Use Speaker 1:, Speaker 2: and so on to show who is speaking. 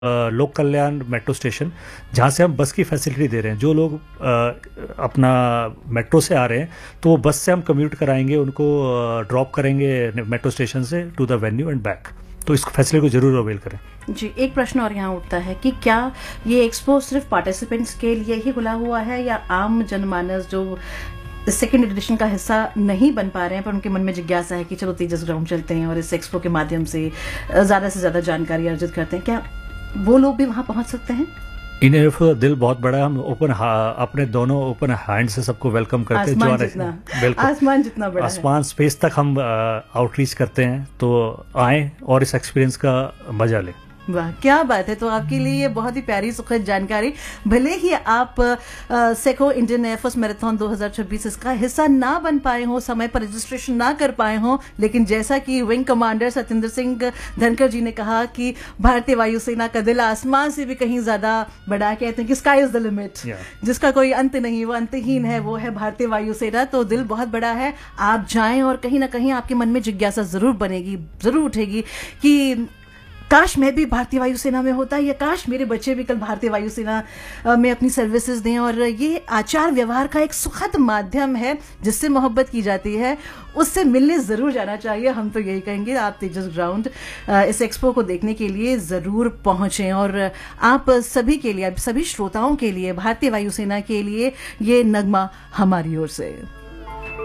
Speaker 1: लोक कल्याण metro station, जहाँ से हम बस की फैसिलिटी दे रहे हैं। जो लोग अपना मेट्रो से आ रहे हैं तो वो बस से हम कम्यूट कराएंगे, उनको ड्रॉप करेंगे मेट्रो स्टेशन से to the venue and back. तो इस फैसिलिटी को जरूर अवेल करें।
Speaker 2: जी, एक प्रश्न और यहाँ उठता है कि क्या ये एक्सपो सिर्फ पार्टिसिपेंट्स के लिए ही खुला हुआ है, या आम जनमानस जो सेकेंड एडिशन का हिस्सा नहीं बन पा रहे हैं पर उनके मन में जिज्ञासा है कि चलो तेजस ग्राउंड चलते हैं और इस एक्सपो के माध्यम से ज्यादा जानकारी अर्जित करते हैं, क्या वो लोग भी वहां पहुंच सकते हैं?
Speaker 1: इन एयरफोर्स दिल बहुत बड़ा है। हम अपने दोनों ओपन हैंड से सबको वेलकम करते हैं।
Speaker 2: आसमान जितना बड़ा
Speaker 1: आसमान स्पेस तक हम आउटरीच करते हैं, तो आए और इस एक्सपीरियंस का मजा लें।
Speaker 2: वाह, क्या बात है। तो आपके लिए ये बहुत ही प्यारी सुखद जानकारी। भले ही आप सेको इंडियन एयरफोर्स मैराथन 2026 इसका हिस्सा ना बन पाए हो, समय पर रजिस्ट्रेशन ना कर पाए हो, लेकिन जैसा कि विंग कमांडर सत्येंद्र सिंह धनखड़ जी ने कहा कि भारतीय वायुसेना का दिल आसमान से भी कहीं ज्यादा बड़ा, कहते हैं कि स्काई इज द लिमिट, जिसका कोई अंत नहीं, वो अंतहीन है, वो है भारतीय वायुसेना। तो दिल बहुत बड़ा है। आप जाएं और कहीं ना कहीं आपके मन में जिज्ञासा जरूर बनेगी, जरूर उठेगी कि काश मैं भी भारतीय वायुसेना में होता, या काश मेरे बच्चे भी कल भारतीय वायुसेना में अपनी सर्विसेज दें। और ये आचार व्यवहार का एक सुखद माध्यम है जिससे मोहब्बत की जाती है, उससे मिलने जरूर जाना चाहिए। हम तो यही कहेंगे, आप तेजस ग्राउंड इस एक्सपो को देखने के लिए जरूर पहुंचें। और आप सभी के लिए, सभी श्रोताओं के लिए, भारतीय वायुसेना के लिए ये नगमा हमारी ओर से।